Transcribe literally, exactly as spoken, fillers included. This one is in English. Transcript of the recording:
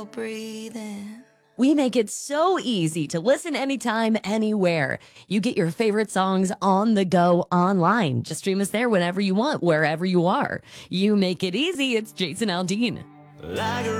breathing. We make it so easy to listen anytime, anywhere. You get your favorite songs on the go online. Just stream us there whenever you want, wherever you are. You make it easy. It's Jason Aldean. Like a